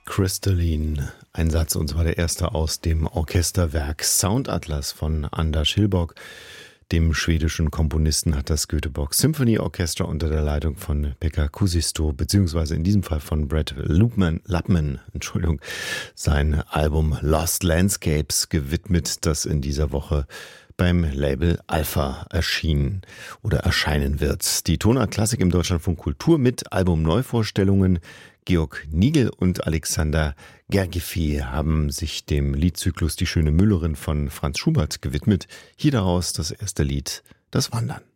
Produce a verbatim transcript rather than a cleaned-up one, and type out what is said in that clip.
Crystalline. Ein Satz, und zwar der erste aus dem Orchesterwerk Soundatlas von Anders Hillborg. Dem schwedischen Komponisten hat das Göteborg Symphony Orchestra unter der Leitung von Pekka Kuusisto, beziehungsweise in diesem Fall von Brett Lupman, Lapman, Entschuldigung, sein Album Lost Landscapes gewidmet, das in dieser Woche beim Label Alpha erschienen oder erscheinen wird. Die Tonart Klassik im Deutschlandfunk Kultur mit Album-Neuvorstellungen. Georg Nigel und Alexander Gergifi haben sich dem Liedzyklus Die schöne Müllerin von Franz Schubert gewidmet. Hier daraus das erste Lied, Das Wandern.